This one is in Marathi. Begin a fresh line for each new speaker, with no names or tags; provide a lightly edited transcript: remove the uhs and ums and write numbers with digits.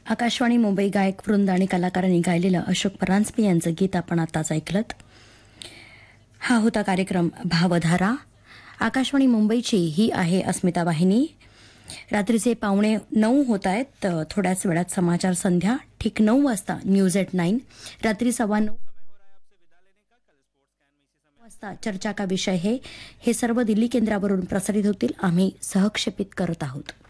आकाशवाणी मुंबई गायक वृंद आणि कलाकारांनी गायलेलं अशोक परांजपे यांचं गीत आपण आताच ऐकलत. हा होता कार्यक्रम भावधारा. आकाशवाणी मुंबईची ही आहे अस्मिता वाहिनी. रात्रीचे 8:45 होत आहेत. थोड्याच वेळात समाचार संध्या. ठीक 9 वाजता न्यूज एट 9. रात्री 9:15 वाजता चर्चा का विषय हे सर्व दिल्ली केंद्रावरून प्रसारित होतील. आम्ही सहक्षेपित करत आहोत.